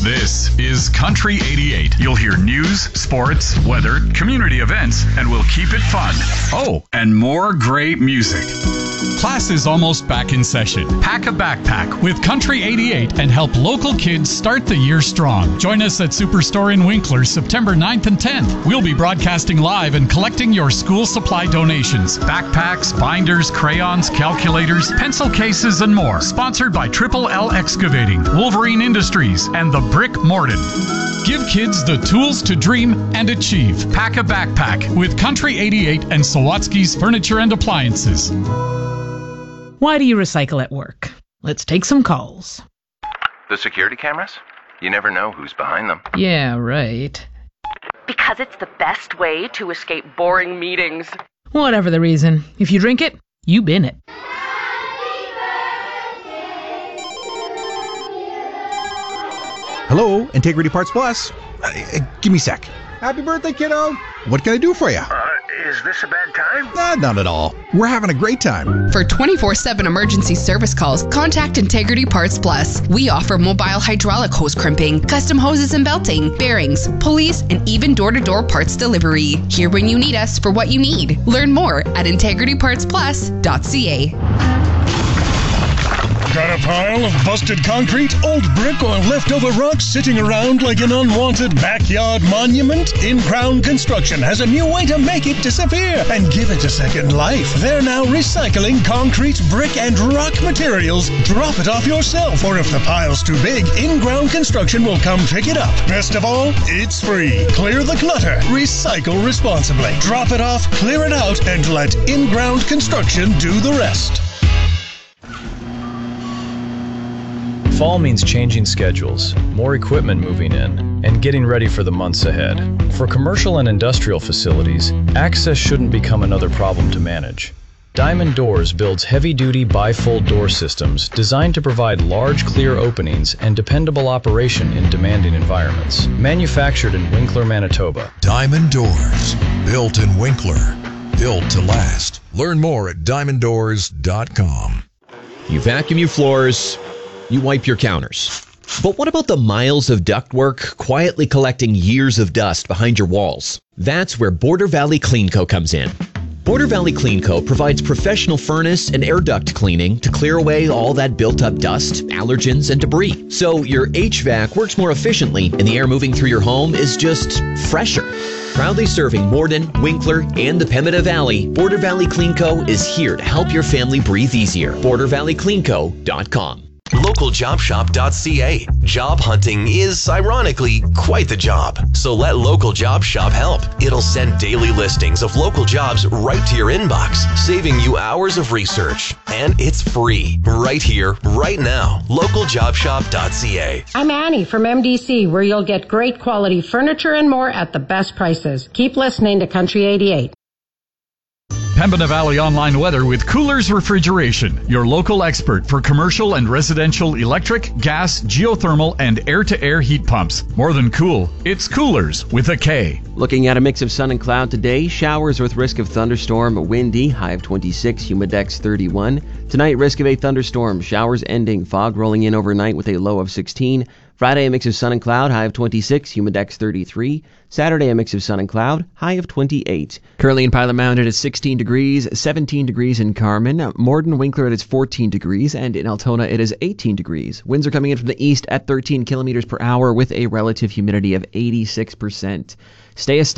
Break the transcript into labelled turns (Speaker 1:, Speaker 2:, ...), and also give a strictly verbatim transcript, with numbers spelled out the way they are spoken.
Speaker 1: This is Country eighty-eight. You'll hear news, sports, weather, community events, and we'll keep it fun. Oh, and more great music. Class is almost back in session. Pack a backpack with Country eighty-eight and help local kids start the year strong. Join us at Superstore in Winkler September ninth and tenth. We'll be broadcasting live and collecting your school supply donations. Backpacks, binders, crayons, calculators, pencil cases, and more. Sponsored by Triple L Excavating, Wolverine Industries, and the Brick Morden. Give kids the tools to dream and achieve. Pack a backpack with Country eighty-eight and Sawatsky's Furniture and Appliances.
Speaker 2: Why do you recycle at work? Let's take some calls.
Speaker 3: The security cameras? You never know who's behind them.
Speaker 2: Yeah, right.
Speaker 4: Because it's the best way to escape boring meetings.
Speaker 2: Whatever the reason, if you drink it, you bin it.
Speaker 5: Hello, Integrity Parts Plus. Uh, uh, give me a sec. Happy birthday, kiddo. What can I do for you?
Speaker 6: Uh, is this a bad time?
Speaker 5: Uh, not at all. We're having a great time.
Speaker 7: For twenty-four seven emergency service calls, contact Integrity Parts Plus. We offer mobile hydraulic hose crimping, custom hoses and belting, bearings, pulleys, and even door-to-door parts delivery. Here when you need us for what you need. Learn more at integrity parts plus dot c a.
Speaker 8: Got a pile of busted concrete, old brick, or leftover rocks sitting around like an unwanted backyard monument? In-Crown Construction has a new way to make it disappear and give it a second life. They're now recycling concrete, brick, and rock materials. Drop it off yourself, or if the pile's too big, In-Ground Construction will come pick it up. Best of all, it's free. Clear the clutter. Recycle responsibly. Drop it off, clear it out, and let In-Ground Construction do the rest.
Speaker 9: Fall means changing schedules, more equipment moving in, and getting ready for the months ahead. For commercial and industrial facilities, access shouldn't become another problem to manage. Diamond Doors builds heavy-duty bifold door systems designed to provide large, clear openings and dependable operation in demanding environments. Manufactured in Winkler, Manitoba.
Speaker 10: Diamond Doors, built in Winkler, built to last. Learn more at diamond doors dot com.
Speaker 11: You vacuum your floors, you wipe your counters. But what about the miles of ductwork quietly collecting years of dust behind your walls? That's where Border Valley Clean Co. comes in. Border Valley Clean Co. provides professional furnace and air duct cleaning to clear away all that built-up dust, allergens, and debris. So your H V A C works more efficiently and the air moving through your home is just fresher. Proudly serving Morden, Winkler, and the Pembina Valley, Border Valley Clean Co. is here to help your family breathe easier. border valley clean co dot com.
Speaker 12: local job shop dot c a. Job hunting is, ironically, quite the job. So let Local Job Shop help. It'll send daily listings of local jobs right to your inbox, saving you hours of research. And it's free, right here, right now. local job shop dot c a.
Speaker 13: I'm Annie from M D C, where you'll get great quality furniture and more at the best prices. Keep listening to Country eighty-eight.
Speaker 1: Pembina Valley Online Weather with Coolers Refrigeration, your local expert for commercial and residential electric, gas, geothermal, and air-to-air heat pumps. More than cool, it's Coolers with a K.
Speaker 14: Looking at a mix of sun and cloud today, showers with risk of thunderstorm, windy, high of twenty-six, humidex thirty-one. Tonight, risk of a thunderstorm, showers ending, fog rolling in overnight with a low of sixteen. Friday, a mix of sun and cloud, high of twenty-six, humidex thirty-three. Saturday, a mix of sun and cloud, high of twenty-eight. Currently in Pilot Mountain, it's sixteen degrees, seventeen degrees in Carmen. Morden, Winkler, it is fourteen degrees, and in Altona, it is eighteen degrees. Winds are coming in from the east at thirteen kilometers per hour with a relative humidity of eighty-six percent. Stay a